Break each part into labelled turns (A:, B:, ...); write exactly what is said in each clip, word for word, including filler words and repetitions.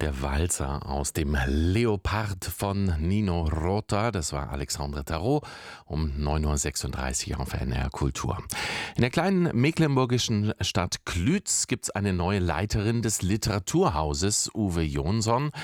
A: Der Walzer aus dem Leopard von Nino Rota, das war Alexandre Tarot, um neun Uhr sechsunddreißig auf N R Kultur. In der kleinen mecklenburgischen Stadt Klütz gibt es eine neue Leiterin des Literaturhauses, Uwe Jonsson.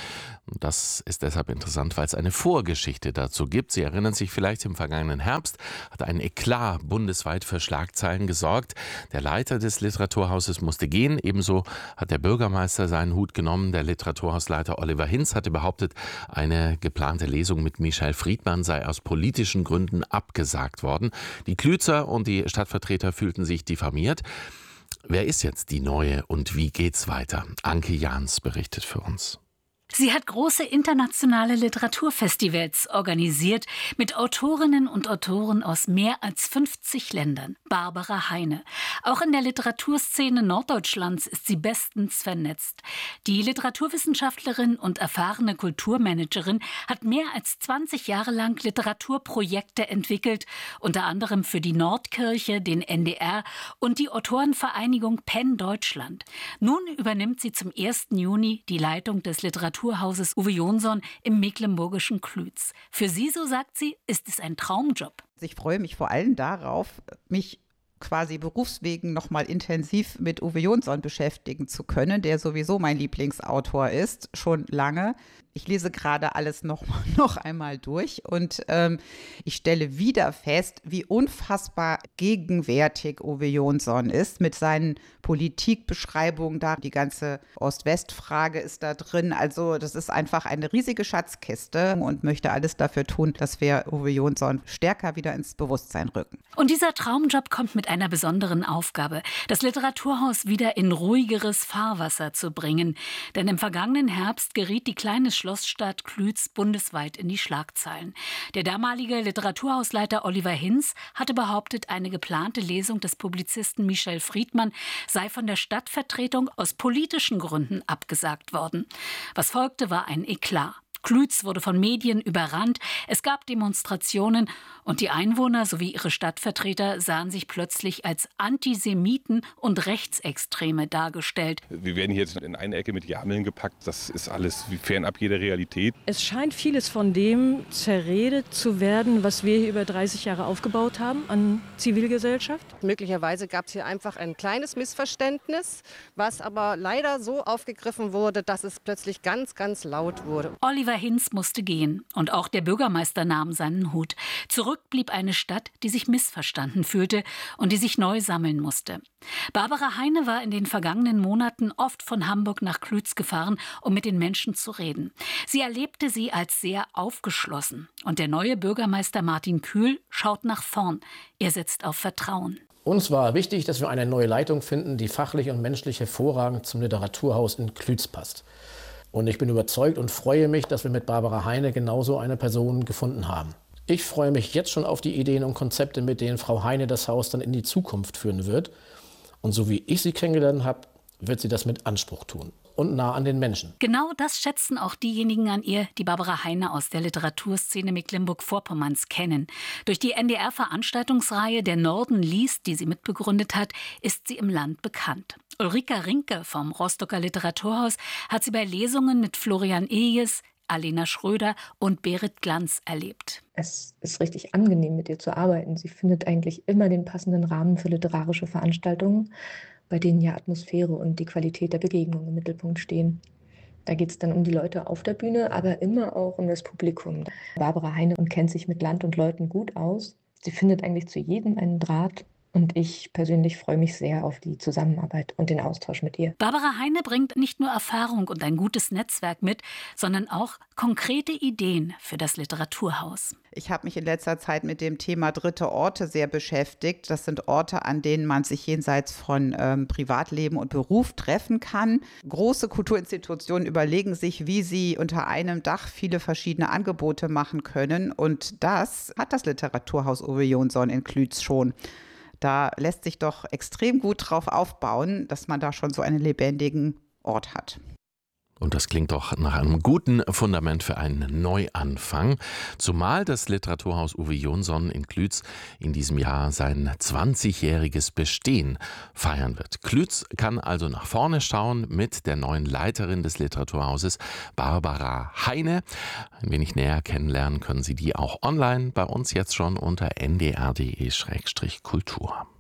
A: Das ist deshalb interessant, weil es eine Vorgeschichte dazu gibt. Sie erinnern sich vielleicht, im vergangenen Herbst hat ein Eklat bundesweit für Schlagzeilen gesorgt. Der Leiter des Literaturhauses musste gehen. Ebenso hat der Bürgermeister seinen Hut genommen. Der Literaturhausleiter Oliver Hinz hatte behauptet, eine geplante Lesung mit Michel Friedmann sei aus politischen Gründen abgesagt worden. Die Klützer und die Stadtvertreter fühlten sich diffamiert. Wer ist jetzt die Neue und wie geht's weiter? Anke Jahns berichtet für uns.
B: Sie hat große internationale Literaturfestivals organisiert mit Autorinnen und Autoren aus mehr als fünfzig Ländern. Barbara Heine. Auch in der Literaturszene Norddeutschlands ist sie bestens vernetzt. Die Literaturwissenschaftlerin und erfahrene Kulturmanagerin hat mehr als zwanzig Jahre lang Literaturprojekte entwickelt, unter anderem für die Nordkirche, den N D R und die Autorenvereinigung Penn Deutschland. Nun übernimmt sie zum ersten Juni die Leitung des Literaturhauses Uwe Jonsson im mecklenburgischen Klütz. Für sie, so sagt sie, ist es ein Traumjob.
C: Ich freue mich vor allem darauf, mich quasi berufswegen noch mal intensiv mit Uwe Jonsson beschäftigen zu können, der sowieso mein Lieblingsautor ist, schon lange. Ich lese gerade alles noch, noch einmal durch und ähm, ich stelle wieder fest, wie unfassbar gegenwärtig Uwe Jonsson ist mit seinen Politikbeschreibungen da. Die ganze Ost-West-Frage ist da drin. Also das ist einfach eine riesige Schatzkiste und möchte alles dafür tun, dass wir Uwe Jonsson stärker wieder ins Bewusstsein rücken.
B: Und dieser Traumjob kommt mit einer besonderen Aufgabe, das Literaturhaus wieder in ruhigeres Fahrwasser zu bringen. Denn im vergangenen Herbst geriet die kleine Schlossstadt Klütz bundesweit in die Schlagzeilen. Der damalige Literaturhausleiter Oliver Hinz hatte behauptet, eine geplante Lesung des Publizisten Michel Friedmann sei von der Stadtvertretung aus politischen Gründen abgesagt worden. Was folgte, war ein Eklat. Klütz wurde von Medien überrannt, es gab Demonstrationen und die Einwohner sowie ihre Stadtvertreter sahen sich plötzlich als Antisemiten und Rechtsextreme dargestellt.
D: Wir werden hier jetzt in eine Ecke mit Jameln gepackt, das ist alles fernab jeder Realität.
E: Es scheint vieles von dem zerredet zu werden, was wir hier über dreißig Jahre aufgebaut haben an Zivilgesellschaft.
F: Möglicherweise gab es hier einfach ein kleines Missverständnis, was aber leider so aufgegriffen wurde, dass es plötzlich ganz, ganz laut wurde.
B: Oliver Hinz musste gehen und auch der Bürgermeister nahm seinen Hut. Zurück blieb eine Stadt, die sich missverstanden fühlte und die sich neu sammeln musste. Barbara Heine war in den vergangenen Monaten oft von Hamburg nach Klütz gefahren, um mit den Menschen zu reden. Sie erlebte sie als sehr aufgeschlossen. Und der neue Bürgermeister Martin Kühl schaut nach vorn. Er setzt auf Vertrauen.
G: Uns war wichtig, dass wir eine neue Leitung finden, die fachlich und menschlich hervorragend zum Literaturhaus in Klütz passt. Und ich bin überzeugt und freue mich, dass wir mit Barbara Heine genauso eine Person gefunden haben. Ich freue mich jetzt schon auf die Ideen und Konzepte, mit denen Frau Heine das Haus dann in die Zukunft führen wird. Und so wie ich sie kennengelernt habe, wird sie das mit Anspruch tun und nah an den Menschen.
B: Genau das schätzen auch diejenigen an ihr, die Barbara Heine aus der Literaturszene Mecklenburg-Vorpommerns kennen. Durch die N D R-Veranstaltungsreihe Der Norden liest, die sie mitbegründet hat, ist sie im Land bekannt. Ulrika Rinke vom Rostocker Literaturhaus hat sie bei Lesungen mit Florian Iljes, Alena Schröder und Berit Glanz erlebt.
H: Es ist richtig angenehm, mit ihr zu arbeiten. Sie findet eigentlich immer den passenden Rahmen für literarische Veranstaltungen, bei denen ja Atmosphäre und die Qualität der Begegnung im Mittelpunkt stehen. Da geht es dann um die Leute auf der Bühne, aber immer auch um das Publikum. Barbara Heine kennt sich mit Land und Leuten gut aus. Sie findet eigentlich zu jedem einen Draht. Und ich persönlich freue mich sehr auf die Zusammenarbeit und den Austausch mit ihr.
B: Barbara Heine bringt nicht nur Erfahrung und ein gutes Netzwerk mit, sondern auch konkrete Ideen für das Literaturhaus.
C: Ich habe mich in letzter Zeit mit dem Thema dritte Orte sehr beschäftigt. Das sind Orte, an denen man sich jenseits von ähm, Privatleben und Beruf treffen kann. Große Kulturinstitutionen überlegen sich, wie sie unter einem Dach viele verschiedene Angebote machen können. Und das hat das Literaturhaus Uwe Jonsson in Klütz schon. Da lässt sich doch extrem gut drauf aufbauen, dass man da schon so einen lebendigen Ort hat.
A: Und das klingt doch nach einem guten Fundament für einen Neuanfang, zumal das Literaturhaus Uwe Jonsson in Klütz in diesem Jahr sein zwanzigjähriges Bestehen feiern wird. Klütz kann also nach vorne schauen mit der neuen Leiterin des Literaturhauses, Barbara Heine. Ein wenig näher kennenlernen können Sie die auch online bei uns jetzt schon unter n d r punkt d e slash kultur.